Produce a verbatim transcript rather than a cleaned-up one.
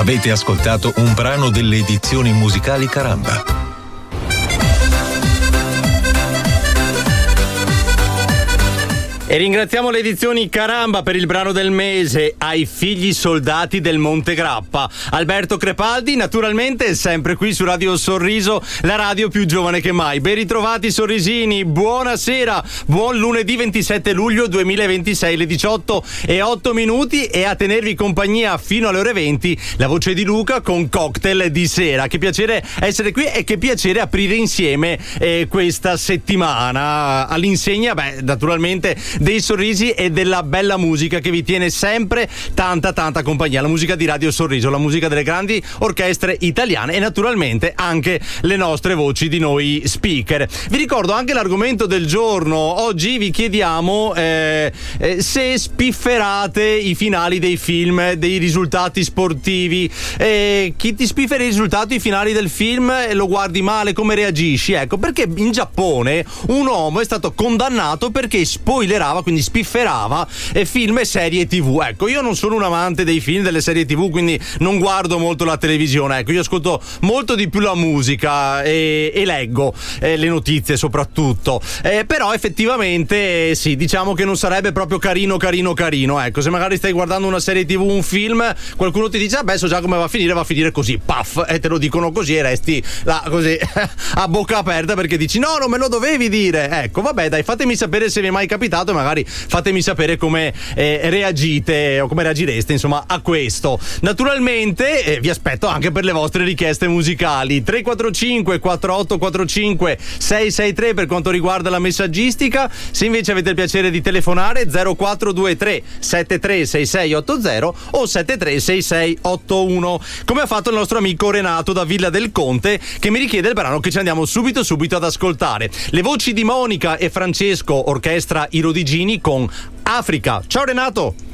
Avete ascoltato un brano delle edizioni musicali Caramba. E ringraziamo le edizioni Caramba per il brano del mese, Ai figli soldati del Monte Grappa. Alberto Crepaldi, naturalmente, sempre qui su Radio Sorriso, la radio più giovane che mai. Ben ritrovati sorrisini, buonasera, buon lunedì ventisette luglio duemilaventisei, le diciotto e otto minuti, e a tenervi compagnia fino alle ore venti la voce di Luca con Cocktail di sera. Che piacere essere qui e che piacere aprire insieme eh, questa settimana all'insegna, beh, naturalmente dei sorrisi e della bella musica che vi tiene sempre tanta tanta compagnia, la musica di Radio Sorriso, la musica delle grandi orchestre italiane e naturalmente anche le nostre voci di noi speaker. Vi ricordo anche l'argomento del giorno. Oggi vi chiediamo eh, eh, se spifferate i finali dei film, dei risultati sportivi. Eh, chi ti spiffera i risultati, i finali del film, e lo guardi male, come reagisci? Ecco, perché in Giappone un uomo è stato condannato perché spoilerava, quindi spifferava eh, film e serie tv. Ecco, io non sono un amante dei film, delle serie tv, quindi non guardo molto la televisione. Ecco, io ascolto molto di più la musica e, e leggo eh, le notizie soprattutto. Eh, però effettivamente eh, sì, diciamo che non sarebbe proprio carino carino carino. Ecco, se magari stai guardando una serie tv, un film, qualcuno ti dice: ah beh, so già come va a finire, va a finire così, paf, e te lo dicono così e resti là così a bocca aperta perché dici: no, non me lo dovevi dire. Ecco, vabbè, dai, fatemi sapere se vi è mai capitato, magari fatemi sapere come eh, reagite o come reagireste insomma a questo. Naturalmente eh, vi aspetto anche per le vostre richieste musicali. Tre quattro cinque quattro otto quattro cinque sei sei tre per quanto riguarda la messaggistica. Se invece avete il piacere di telefonare, zero quattro due tre sette tre sei sei otto zero o sette tre sei sei otto uno, come ha fatto il nostro amico Renato da Villa del Conte, che mi richiede il brano che ci andiamo subito subito ad ascoltare. Le voci di Monica e Francesco, orchestra I Rodigini con Africa. Ciao Renato.